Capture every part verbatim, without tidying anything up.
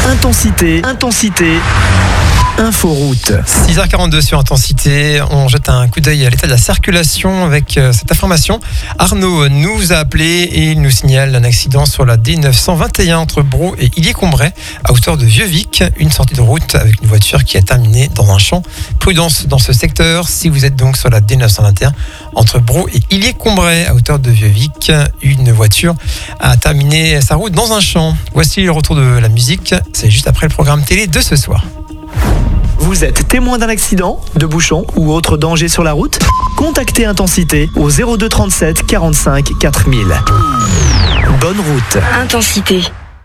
Intensité, intensité, inforoute. six heures quarante-deux sur Intensité, on jette un coup d'œil à l'état de la circulation avec euh, cette information. Arnaud nous a appelé et il nous signale un accident sur la D neuf cent vingt et un entre Brou et Illier-Combray à hauteur de Vieux-Vic. Une sortie de route avec une voiture qui a terminé dans un champ. Prudence dans ce secteur si vous êtes donc sur la D neuf cent vingt et un entre Brou et Illier-Combray à hauteur de Vieux-Vic. Une voiture a terminé sa route dans un champ. Voici le retour de la musique, c'est juste après le programme télé de ce soir. Vous êtes témoin d'un accident, de bouchon ou autre danger sur la route? Contactez Intensité au zéro deux trente-sept quarante-cinq quatre mille. Bonne route. Intensité.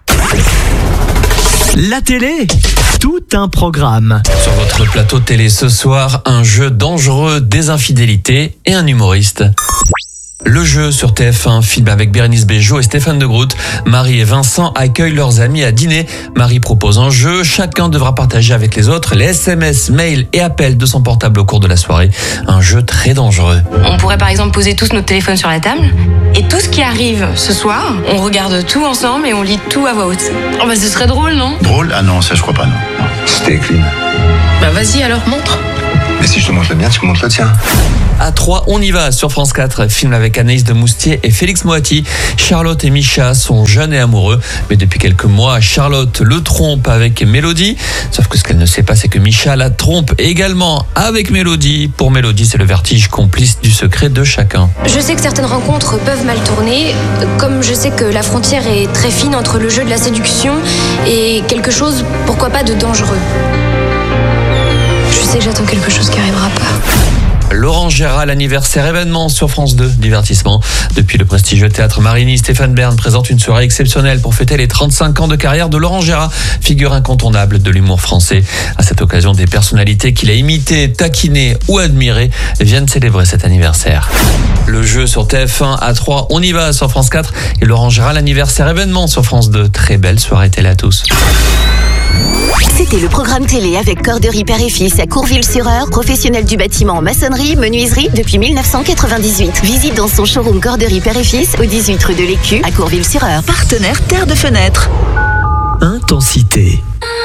La télé, tout un programme. Sur votre plateau télé ce soir, un jeu dangereux, des infidélités et un humoriste. Le jeu sur T F un, film avec Bérénice Bejo et Stéphane de Groot. Marie et Vincent accueillent leurs amis à dîner. Marie propose un jeu, chacun devra partager avec les autres les S M S, mails et appels de son portable au cours de la soirée. Un jeu très dangereux. On pourrait par exemple poser tous notre téléphone sur la table et tout ce qui arrive ce soir, on regarde tout ensemble et on lit tout à voix haute. Oh bah ce serait drôle, non? Drôle? Ah non, ça je crois pas, non. non. C'était clean. Bah vas-y alors, montre. Mais si je te montre le mien, tu me montres le tien. À trois, on y va sur France quatre. Film avec Anaïs de Moustier et Félix Moati. Charlotte et Micha sont jeunes et amoureux. Mais depuis quelques mois, Charlotte le trompe avec Mélodie. Sauf que ce qu'elle ne sait pas, c'est que Micha la trompe également avec Mélodie. Pour Mélodie, c'est le vertige complice du secret de chacun. Je sais que certaines rencontres peuvent mal tourner, comme je sais que la frontière est très fine entre le jeu de la séduction et quelque chose, pourquoi pas, de dangereux. Je sais que j'attends quelque chose qui arrivera pas. Laurent Gérald, anniversaire événement sur France deux, divertissement. Depuis le prestigieux théâtre Marigny, Stéphane Bern présente une soirée exceptionnelle pour fêter les trente-cinq ans de carrière de Laurent Gérald, figure incontournable de l'humour français. À cette occasion, des personnalités qu'il a imitées, taquinées ou admirées viennent célébrer cet anniversaire. Le jeu sur T F un à trois, on y va sur France quatre et Laurent Gérald, anniversaire événement sur France deux. Très belle soirée télé à tous. C'était le programme télé avec Corderie Père et Fils à Courville-sur-Eure, professionnel du bâtiment en maçonnerie, menuiserie depuis dix-neuf cent quatre-vingt-dix-huit. Visite dans son showroom Corderie Père et Fils au dix-huit rue de l'Écu à Courville-sur-Eure. Partenaire Terre de Fenêtre. Intensité.